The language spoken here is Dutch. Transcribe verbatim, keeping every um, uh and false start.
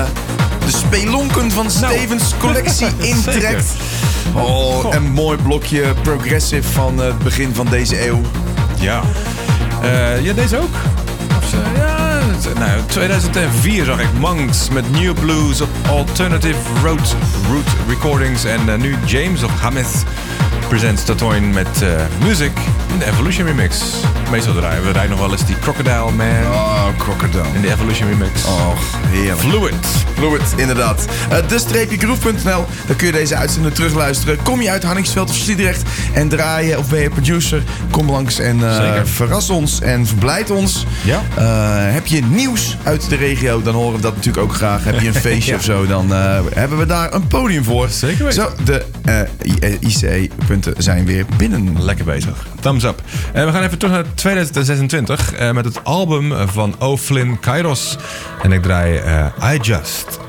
de spelonken van Stevens collectie intrekt. Oh, een mooi blokje progressive van het begin van deze eeuw. Ja. Uh, ja, deze ook. Of, uh, ja, nou, tweeduizend vier zag ik Monks met New Blues op Alternative Road, Route Recordings. En uh, nu James of Hameth presents Tatoin met uh, Music in de Evolution Remix. Meestal draaien we rijden nog wel eens die Crocodile Man. Oh, Crocodile. In de Evolution Remix. Oh, heerlijk. Fluid. Fluid, inderdaad. Uh, de streepje groove punt n l. Daar kun je deze uitzending terugluisteren. Kom je uit Harningsveld of Sliedrecht en draaien of ben je producer? Kom langs en uh, verras ons en verblijd ons. Ja. Uh, heb je nieuws uit de regio, dan horen we dat natuurlijk ook graag. Heb je een feestje ja. of zo, dan uh, hebben we daar een podium voor. Zeker weten. Zo, de uh, I C E-punten zijn weer binnen. Lekker bezig. Thumbs up. En we gaan even terug naar tweeduizend zesentwintig uh, met het album van O'Flynn Kairos. En ik draai uh, I Just.